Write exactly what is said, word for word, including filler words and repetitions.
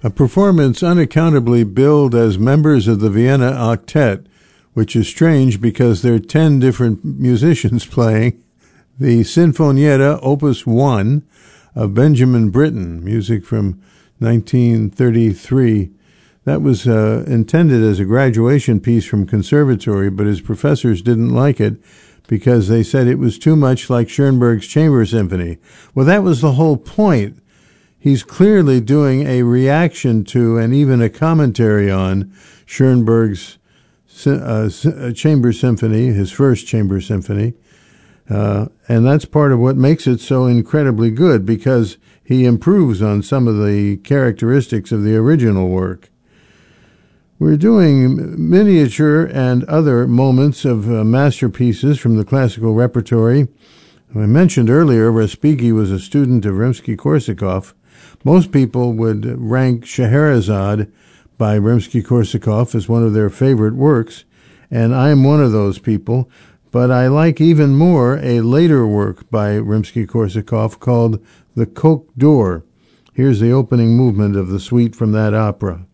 A performance unaccountably billed as members of the Vienna Octet, which is strange because there are ten different musicians playing. The Sinfonietta Opus one of Benjamin Britten, music from nineteen thirty-three. That was uh, intended as a graduation piece from conservatory, but his professors didn't like it because they said it was too much like Schoenberg's Chamber Symphony. Well, that was the whole point. He's clearly doing a reaction to and even a commentary on Schoenberg's uh, Chamber Symphony, his first Chamber Symphony. Uh, and that's part of what makes it so incredibly good, because he improves on some of the characteristics of the original work. We're doing miniature and other moments of uh, masterpieces from the classical repertory. I mentioned earlier Respighi was a student of Rimsky-Korsakov. Most people would rank Scheherazade by Rimsky-Korsakov as one of their favorite works, and I'm one of those people, but I like even more a later work by Rimsky-Korsakov called The Coq d'Or. Here's the opening movement of the suite from that opera.